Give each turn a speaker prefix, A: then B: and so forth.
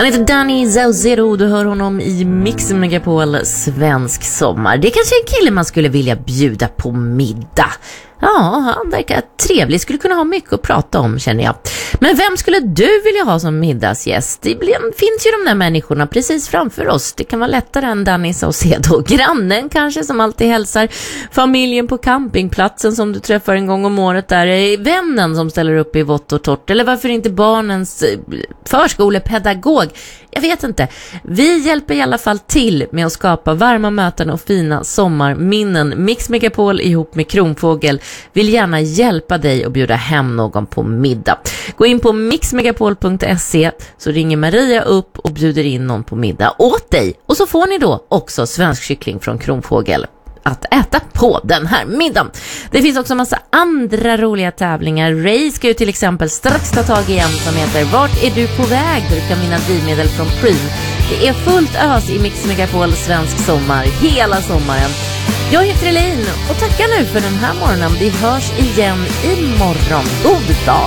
A: Han heter Danny Saucedo, du hör honom i Mix Megapol Svensk sommar. Det är kanske en kille man skulle vilja bjuda på middag. Ja, han verkar trevlig, skulle kunna ha mycket att prata om, känner jag. Men vem skulle du vilja ha som middagsgäst? Det finns ju de där människorna precis framför oss. Det kan vara lättare än Danny Saucedo. Grannen kanske som alltid hälsar. Familjen på campingplatsen som du träffar en gång om året där. Vännen som ställer upp i vått och torrt. Eller varför inte barnens förskolepedagog? Jag vet inte. Vi hjälper i alla fall till med att skapa varma möten och fina sommarminnen. Mix Megapol ihop med Kronfågel vill gärna hjälpa dig att bjuda hem någon på middag. Gå in på mixmegapol.se så ringer Maria upp och bjuder in någon på middag åt dig. Och så får ni då också svensk kyckling från Kronfågel att äta på den här middagen. Det finns också en massa andra roliga tävlingar. Ray ska ju till exempel strax ta tag i en som heter Vart är du på väg? Där du kan vinna drivmedel från Preem. Det är fullt ös i Mix Megapol Svensk sommar hela sommaren. Jag heter Elaine och tackar nu för den här morgonen. Vi hörs igen imorgon. God dag!